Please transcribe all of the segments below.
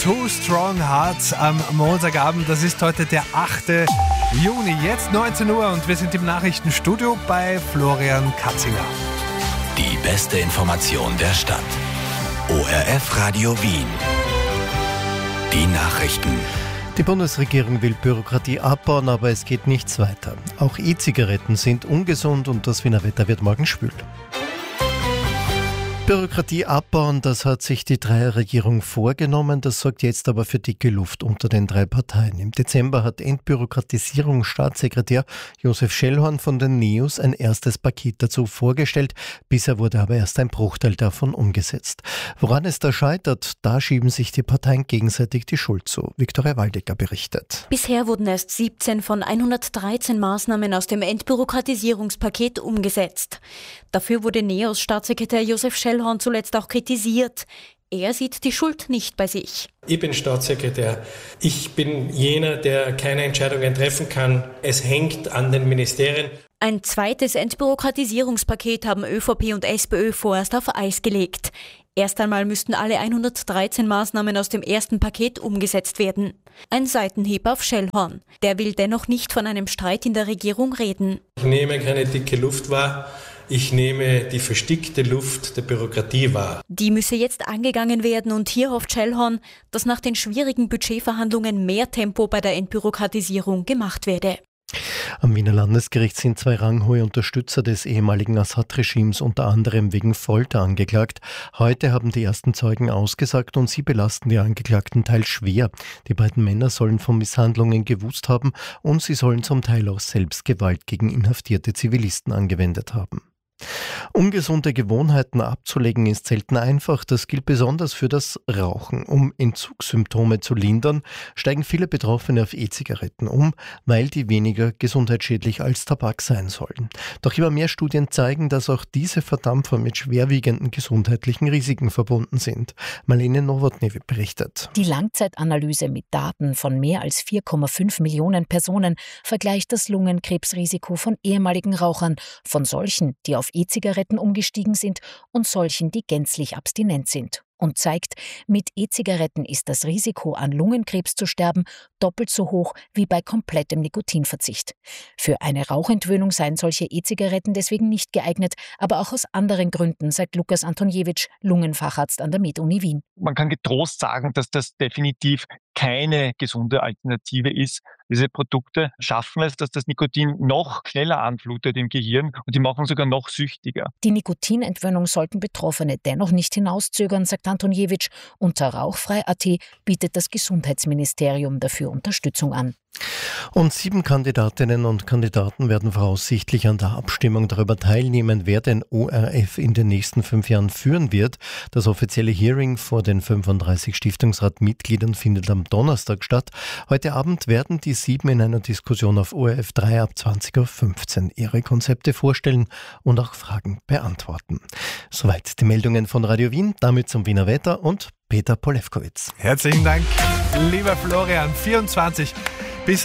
Two Strong Hearts am Montagabend. Das ist heute der 8. Juni, jetzt 19 Uhr und wir sind im Nachrichtenstudio bei Florian Katzinger. Die beste Information der Stadt. ORF Radio Wien. Die Nachrichten. Die Bundesregierung will Bürokratie abbauen, aber es geht nichts weiter. Auch E-Zigaretten sind ungesund und das Wiener Wetter wird morgen schwül. Bürokratie abbauen, das hat sich die Dreierregierung vorgenommen. Das sorgt jetzt aber für dicke Luft unter den drei Parteien. Im Dezember hat Entbürokratisierungsstaatssekretär Josef Schellhorn von den NEOS ein erstes Paket dazu vorgestellt. Bisher wurde aber erst ein Bruchteil davon umgesetzt. Woran es da scheitert, da schieben sich die Parteien gegenseitig die Schuld zu. Viktoria Waldecker berichtet. Bisher wurden erst 17 von 113 Maßnahmen aus dem Entbürokratisierungspaket umgesetzt. Dafür wurde NEOS-Staatssekretär Josef Schellhorn zuletzt auch kritisiert. Er sieht die Schuld nicht bei sich. Ich bin Staatssekretär. Ich bin jener, der keine Entscheidungen treffen kann. Es hängt an den Ministerien. Ein zweites Entbürokratisierungspaket haben ÖVP und SPÖ vorerst auf Eis gelegt. Erst einmal müssten alle 113 Maßnahmen aus dem ersten Paket umgesetzt werden. Ein Seitenhieb auf Schellhorn. Der will dennoch nicht von einem Streit in der Regierung reden. Ich nehme keine dicke Luft wahr. Ich nehme die verstickte Luft der Bürokratie wahr. Die müsse jetzt angegangen werden und hier hofft Schellhorn, dass nach den schwierigen Budgetverhandlungen mehr Tempo bei der Entbürokratisierung gemacht werde. Am Wiener Landesgericht sind 2 ranghohe Unterstützer des ehemaligen Assad-Regimes unter anderem wegen Folter angeklagt. Heute haben die ersten Zeugen ausgesagt und sie belasten die Angeklagten teils schwer. Die beiden Männer sollen von Misshandlungen gewusst haben und sie sollen zum Teil auch selbst Gewalt gegen inhaftierte Zivilisten angewendet haben. Ungesunde Gewohnheiten abzulegen ist selten einfach. Das gilt besonders für das Rauchen. Um Entzugssymptome zu lindern, steigen viele Betroffene auf E-Zigaretten um, weil die weniger gesundheitsschädlich als Tabak sein sollen. Doch immer mehr Studien zeigen, dass auch diese Verdampfer mit schwerwiegenden gesundheitlichen Risiken verbunden sind. Marlene Nowotny berichtet. Die Langzeitanalyse mit Daten von mehr als 4,5 Millionen Personen vergleicht das Lungenkrebsrisiko von ehemaligen Rauchern, von solchen, die auf E-Zigaretten umgestiegen sind und solchen, die gänzlich abstinent sind. Und zeigt, mit E-Zigaretten ist das Risiko, an Lungenkrebs zu sterben, doppelt so hoch wie bei komplettem Nikotinverzicht. Für eine Rauchentwöhnung seien solche E-Zigaretten deswegen nicht geeignet, aber auch aus anderen Gründen, sagt Lukas Antoniewicz, Lungenfacharzt an der MedUni Wien. Man kann getrost sagen, dass das definitiv keine gesunde Alternative ist. Diese Produkte schaffen es, dass das Nikotin noch schneller anflutet im Gehirn und die machen sogar noch süchtiger. Die Nikotinentwöhnung sollten Betroffene dennoch nicht hinauszögern, sagt Antoniewicz. Unter rauchfrei.at bietet das Gesundheitsministerium dafür Unterstützung an. Und 7 Kandidatinnen und Kandidaten werden voraussichtlich an der Abstimmung darüber teilnehmen, wer den ORF in den nächsten 5 Jahren führen wird. Das offizielle Hearing vor den 35 Stiftungsratmitgliedern findet am Donnerstag statt. Heute Abend werden die 7 in einer Diskussion auf ORF 3 ab 20.15 Uhr ihre Konzepte vorstellen und auch Fragen beantworten. Soweit die Meldungen von Radio Wien, damit zum Wiener Wetter und Peter Polewkowitz. Herzlichen Dank, lieber Florian. 24 bis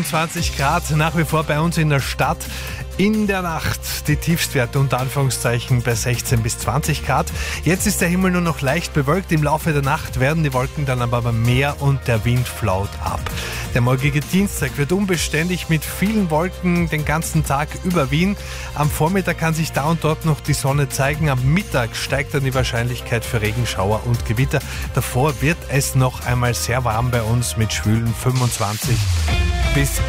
28 Grad nach wie vor bei uns in der Stadt. In der Nacht die Tiefstwerte unter Anführungszeichen bei 16 bis 20 Grad. Jetzt ist der Himmel nur noch leicht bewölkt. Im Laufe der Nacht werden die Wolken dann aber mehr und der Wind flaut ab. Der morgige Dienstag wird unbeständig mit vielen Wolken den ganzen Tag über Wien. Am Vormittag kann sich da und dort noch die Sonne zeigen. Am Mittag steigt dann die Wahrscheinlichkeit für Regenschauer und Gewitter. Davor wird es noch einmal sehr warm bei uns mit schwülen 25 bis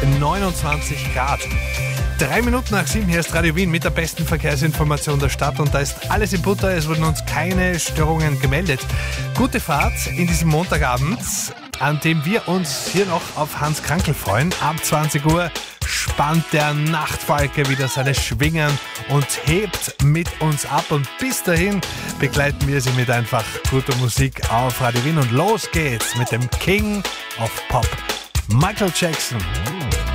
29 Grad. 3 Minuten nach 7, hier ist Radio Wien mit der besten Verkehrsinformation der Stadt und da ist alles in Butter, es wurden uns keine Störungen gemeldet. Gute Fahrt in diesem Montagabend, an dem wir uns hier noch auf Hans Krankl freuen. Ab 20 Uhr spannt der Nachtfalke wieder seine Schwingen und hebt mit uns ab und bis dahin begleiten wir Sie mit einfach guter Musik auf Radio Wien und los geht's mit dem King of Pop, Michael Jackson.